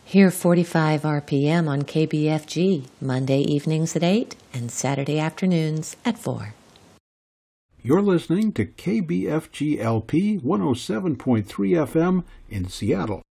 Hear 45 RPM on KBFG, Monday evenings at 8 and Saturday afternoons at 4. You're listening to KBFG LP 107.3 FM in Seattle.